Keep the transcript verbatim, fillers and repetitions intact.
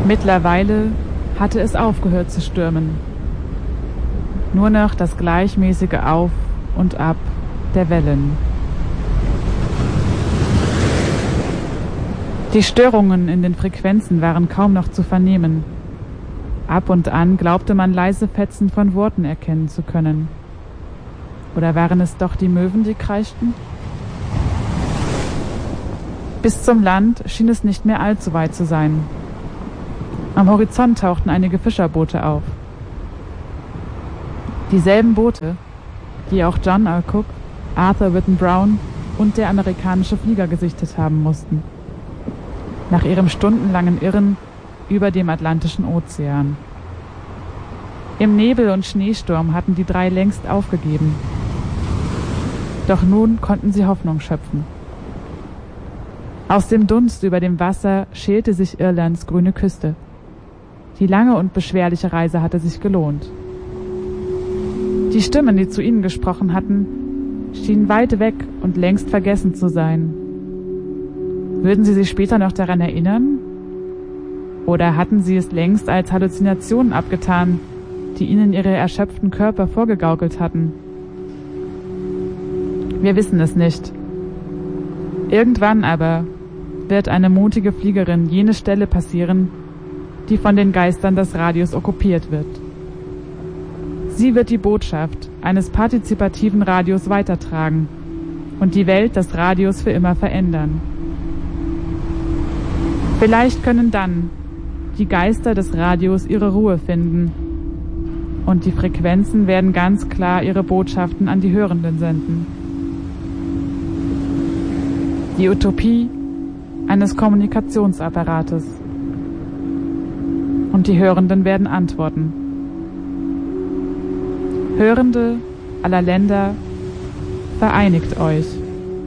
Mittlerweile hatte es aufgehört zu stürmen. Nur noch das gleichmäßige Auf und Ab der Wellen. Die Störungen in den Frequenzen waren kaum noch zu vernehmen. Ab und an glaubte man leise Fetzen von Worten erkennen zu können. Oder waren es doch die Möwen, die kreischten? Bis zum Land schien es nicht mehr allzu weit zu sein. Am Horizont tauchten einige Fischerboote auf. Dieselben Boote, die auch John R. Cook, Arthur Witten Brown und der amerikanische Flieger gesichtet haben mussten. Nach ihrem stundenlangen Irren über dem Atlantischen Ozean. Im Nebel und Schneesturm hatten die drei längst aufgegeben. Doch nun konnten sie Hoffnung schöpfen. Aus dem Dunst über dem Wasser schälte sich Irlands grüne Küste. Die lange und beschwerliche Reise hatte sich gelohnt. Die Stimmen, die zu ihnen gesprochen hatten, schienen weit weg und längst vergessen zu sein. Würden sie sich später noch daran erinnern? Oder hatten sie es längst als Halluzinationen abgetan, die ihnen ihre erschöpften Körper vorgegaukelt hatten? Wir wissen es nicht. Irgendwann aber wird eine mutige Fliegerin jene Stelle passieren, die von den Geistern des Radios okkupiert wird. Sie wird die Botschaft eines partizipativen Radios weitertragen und die Welt des Radios für immer verändern. Vielleicht können dann die Geister des Radios ihre Ruhe finden und die Frequenzen werden ganz klar ihre Botschaften an die Hörenden senden. Die Utopie eines Kommunikationsapparates. Und die Hörenden werden antworten. Hörende aller Länder, vereinigt euch.